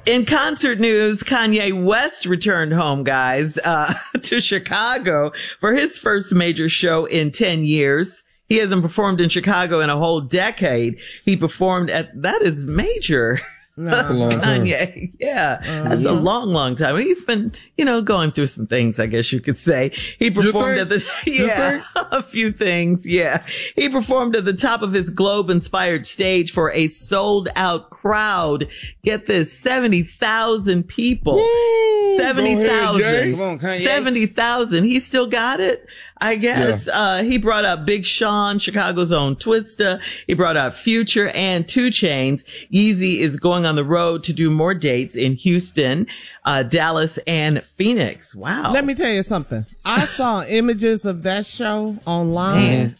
In concert news, Kanye West returned home, guys, to Chicago for his first major show in 10 years. He hasn't performed in Chicago in a whole decade. He performed that is major. That's a long time. Kanye. Yeah. That's a long, long time. He's been, going through some things, I guess you could say. He performed at a few things. Yeah. He performed at the top of his Globe-inspired stage for a sold-out crowd. Get this, 70,000 people. 70,000. Come on, Kanye. 70,000. He still got it, I guess. Yeah. He brought out Big Sean, Chicago's own Twista. He brought out Future and 2 Chainz. Yeezy is going on the road to do more dates in Houston, Dallas, and Phoenix. Wow. Let me tell you something. I saw images of that show online.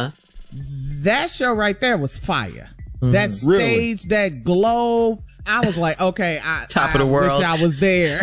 That show right there was fire. That stage, that glow. I was like, okay, top of the world. I wish I was there.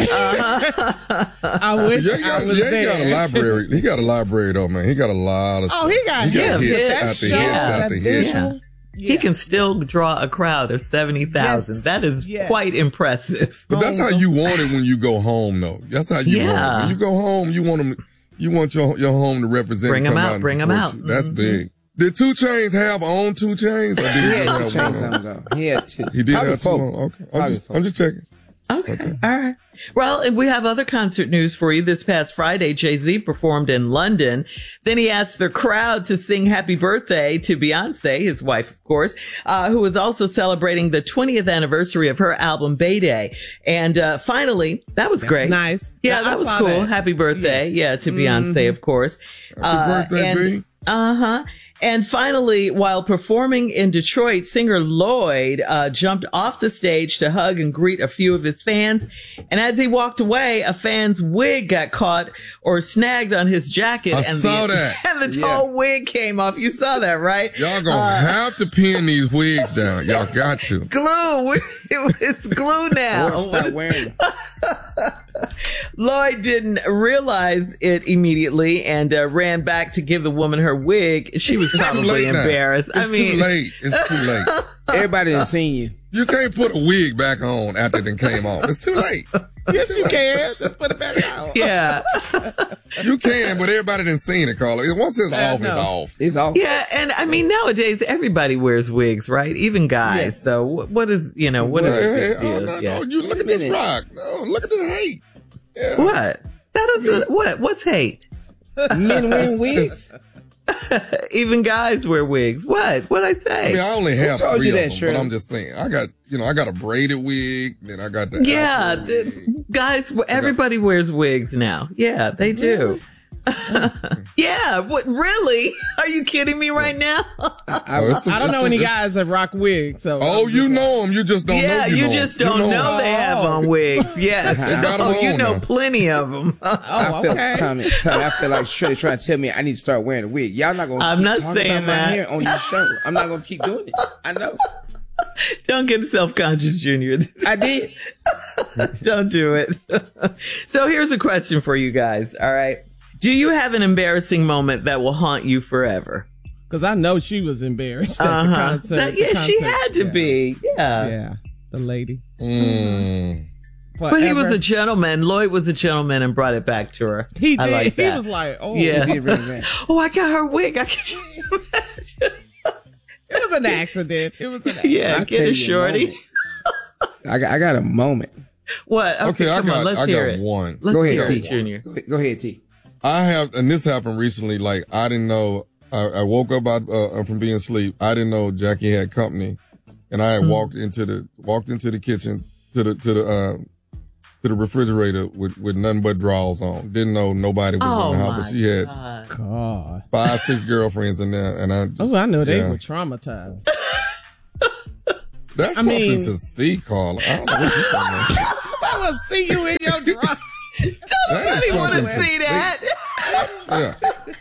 I wish I was there. He got a library. He got a library though, man. He got a lot of stuff. Oh, he got hits after hits. Yeah. He can still draw a crowd of 70,000. Yes. That is quite impressive. But that's how you want it when you go home, though. That's how you want it. When you go home, you want your home to represent. Bring them out. Bring them out. That's big. Did 2 Chainz have own 2 Chainz? Or did he have 2 Chainz? He had 2. He did have 2. Okay. I'm just checking. Okay. All right. Well, and we have other concert news for you. This past Friday, Jay-Z performed in London. Then he asked the crowd to sing happy birthday to Beyonce, his wife, of course, who was also celebrating the 20th anniversary of her album Bayday. And finally, that was great. Nice. Yeah, that was cool. Happy birthday. Yeah, to Beyonce, of course. Happy birthday, B. And finally, while performing in Detroit, singer Lloyd jumped off the stage to hug and greet a few of his fans. And as he walked away, a fan's wig got caught or snagged on his jacket. I saw that. And the whole wig came off. You saw that, right? Y'all gonna have to pin these wigs down. Y'all got to. Glue. It's glue now. Or stop wearing them. Lloyd didn't realize it immediately and ran back to give the woman her wig. She was probably embarrassed. It's too late. It's too late. Everybody done seen you. You can't put a wig back on after it came off. It's too late. Yes, you can. Just put it back on. Yeah. You can, but everybody done seen it, Carla. Once it's off, it's off. It's off. Yeah, and I mean, nowadays, everybody wears wigs, right? Even guys. Yes. So what is the big deal? No, you look at this rock. No, look at this hate. Yeah. What? That is what's hate? Men wearing wigs? Even guys wear wigs. What'd I say? I mean, I only have 3 of them, but I'm just saying. I got a braided wig, then I got the guys, everybody wears wigs now. Yeah, they do. Yeah, what, really? Are you kidding me right now? I don't know any guys that rock wigs. So you know them. You just don't know. Yeah, you just don't know they have on wigs. Yes. You know plenty of them. Tommy, I feel like Shirley trying to tell me I need to start wearing a wig. Y'all not going to keep talking about my hair on your show. I'm not going to keep doing it. I know. Don't get self-conscious, Junior. I did. Don't do it. So here's a question for you guys. All right. Do you have an embarrassing moment that will haunt you forever? Because I know she was embarrassed at the concert. She had to be. Yeah, the lady. But he was a gentleman. Lloyd was a gentleman and brought it back to her. He did. Like that. He was like, yeah. He did really oh, I got her wig. I can imagine. It was an accident. Yeah, get a shorty. I got a moment. What? Okay, I got it. one. Go ahead, T. Junior. Go ahead, T. I have, and this happened recently. Like I didn't know. I woke up from being asleep. I didn't know Jackie had company, and I had walked into the kitchen to the refrigerator with nothing but drawers on. Didn't know nobody was in the house, but she had 5-6 girlfriends in there, and I know they were traumatized. That's something to see, Carla. I don't know what you're talking about. I will see you in your drawers. Nobody want to see that. Yeah.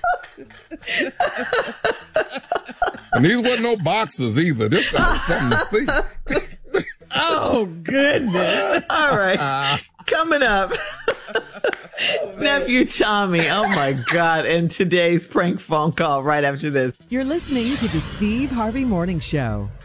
And these wasn't no boxers either. This was something to see. Oh, goodness. All right. Coming up. Nephew Tommy. Oh, my God. And today's prank phone call right after this. You're listening to the Steve Harvey Morning Show.